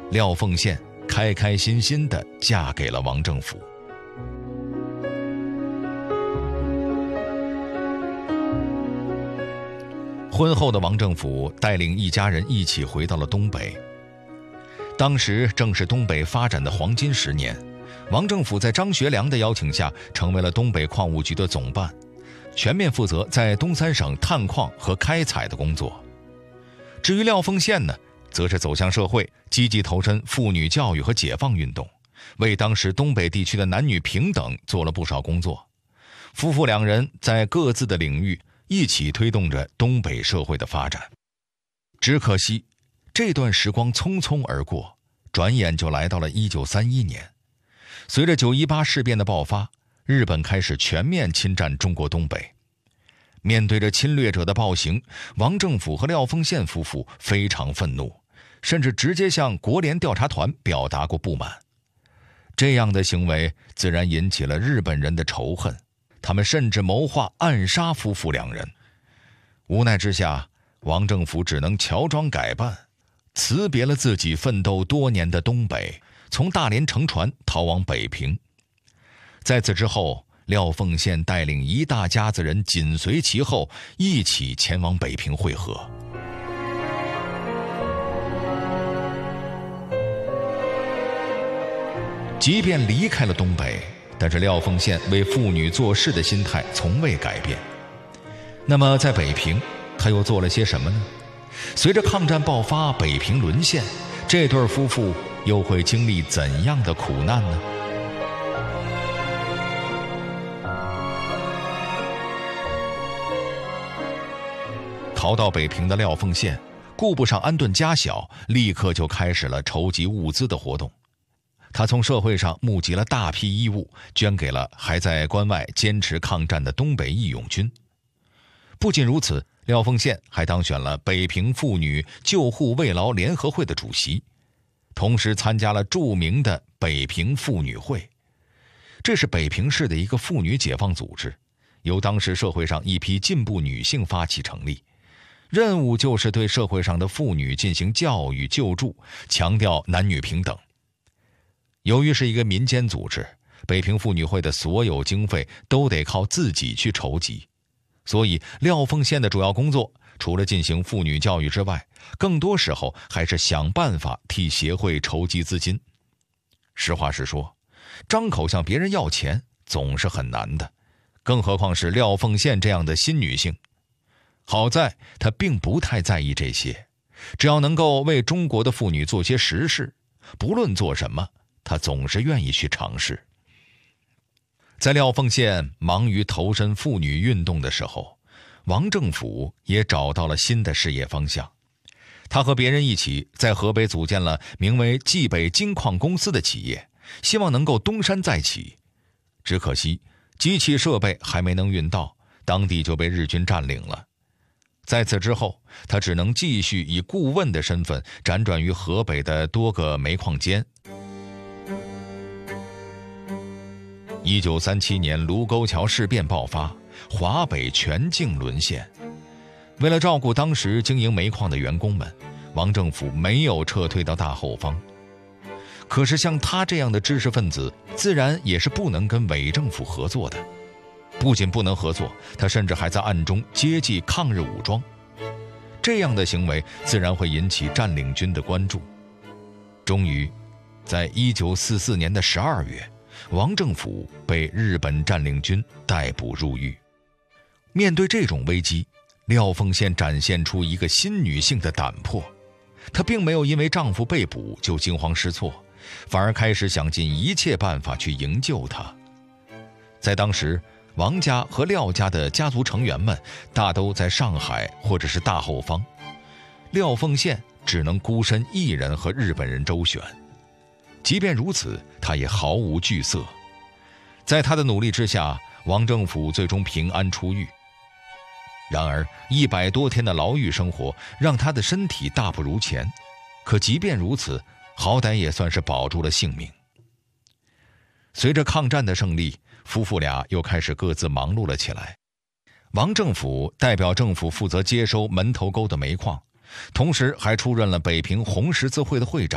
廖凤羡开开心心地嫁给了王政府。婚后的王政府带领一家人一起回到了东北。当时正是东北发展的黄金10年，王政府在张学良的邀请下成为了东北矿务局的总办，全面负责在东三省探矿和开采的工作。至于廖凤羡呢，则是走向社会，积极投身妇女教育和解放运动，为当时东北地区的男女平等做了不少工作。夫妇两人在各自的领域一起推动着东北社会的发展。只可惜这段时光匆匆而过，转眼就来到了1931年。随着9·18事变的爆发，日本开始全面侵占中国东北。面对着侵略者的暴行，王政府和廖凤羡夫妇非常愤怒，甚至直接向国联调查团表达过不满。这样的行为自然引起了日本人的仇恨，他们甚至谋划暗杀夫妇两人。无奈之下，王政府只能乔装改扮，辞别了自己奋斗多年的东北，从大连乘船逃往北平。在此之后，廖凤羡带领一大家子人紧随其后，一起前往北平会合。即便离开了东北，但是廖凤羡为妇女做事的心态从未改变。那么在北平，他又做了些什么呢？随着抗战爆发，北平沦陷，这对夫妇又会经历怎样的苦难呢？逃到北平的廖凤羡顾不上安顿家小，立刻就开始了筹集物资的活动。他从社会上募集了大批衣物，捐给了还在关外坚持抗战的东北义勇军。不仅如此，廖凤羡还当选了北平妇女救护慰劳联合会的主席，同时参加了著名的北平妇女会。这是北平市的一个妇女解放组织，由当时社会上一批进步女性发起成立，任务就是对社会上的妇女进行教育救助，强调男女平等。由于是一个民间组织，北平妇女会的所有经费都得靠自己去筹集，所以廖凤羡的主要工作除了进行妇女教育之外，更多时候还是想办法替协会筹集资金。实话实说，张口向别人要钱总是很难的，更何况是廖凤羡这样的新女性。好在她并不太在意这些，只要能够为中国的妇女做些实事，不论做什么，她总是愿意去尝试。在廖凤羡忙于投身妇女运动的时候，王政府也找到了新的事业方向。他和别人一起在河北组建了名为冀北金矿公司的企业，希望能够东山再起。只可惜机器设备还没能运到，当地就被日军占领了。在此之后，他只能继续以顾问的身份辗转于河北的多个煤矿间。1937年卢沟桥事变爆发，华北全境沦陷。为了照顾当时经营煤矿的员工们，王政府没有撤退到大后方。可是像他这样的知识分子，自然也是不能跟伪政府合作的。不仅不能合作，他甚至还在暗中接济抗日武装。这样的行为自然会引起占领军的关注。终于，在1944年的12月，王政府被日本占领军逮捕入狱。面对这种危机，廖凤羡展现出一个新女性的胆魄。她并没有因为丈夫被捕就惊慌失措，反而开始想尽一切办法去营救他。在当时，王家和廖家的家族成员们大都在上海或者是大后方，廖凤羡只能孤身一人和日本人周旋。即便如此，他也毫无惧色。在他的努力之下，王政府最终平安出狱。然而100多天的牢狱生活让他的身体大不如前，可即便如此，好歹也算是保住了性命。随着抗战的胜利，夫妇俩又开始各自忙碌了起来。王政府代表政府负责接收门头沟的煤矿，同时还出任了北平红十字会的会长。